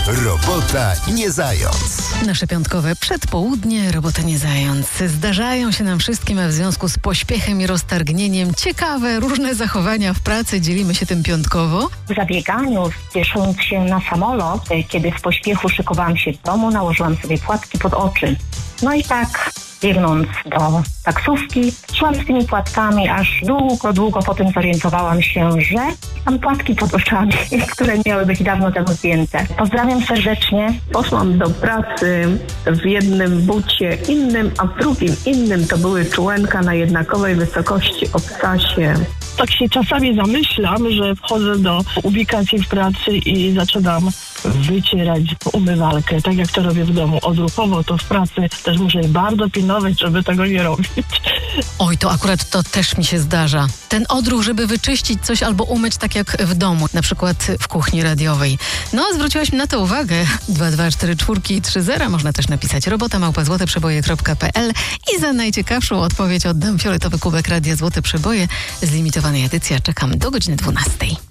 Robota nie zając. Nasze piątkowe przedpołudnie, robota nie zając. Zdarzają się nam wszystkim, a w związku z pośpiechem i roztargnieniem ciekawe, różne zachowania w pracy. Dzielimy się tym piątkowo. W zabieganiu, spiesząc się na samolot, kiedy w pośpiechu szykowałam się do domu, nałożyłam sobie płatki pod oczy. No i tak, biegnąc do taksówki, szłam z tymi płatkami, aż długo potem zorientowałam się, że mam płatki pod oczami, które miały być dawno temu zdjęte. Pozdrawiam serdecznie. Poszłam do pracy w jednym bucie innym, a w drugim innym. To były czułenka na jednakowej wysokości obcasie. Tak się czasami zamyślam, że wchodzę do ubikacji w pracy i zaczynam wycierać umywalkę, tak jak to robię w domu. Odruchowo to w pracy też muszę bardzo pilnować, żeby tego nie robić. Oj, to akurat to też mi się zdarza. Ten odruch, żeby wyczyścić coś albo umyć tak jak w domu, na przykład w kuchni radiowej. No, zwróciłaś mi na to uwagę. 22430 można też napisać robota@złoteprzeboje.pl i za najciekawszą odpowiedź oddam fioletowy kubek Radia Złote Przeboje z limitowanej edycji. Czekam do godziny 12.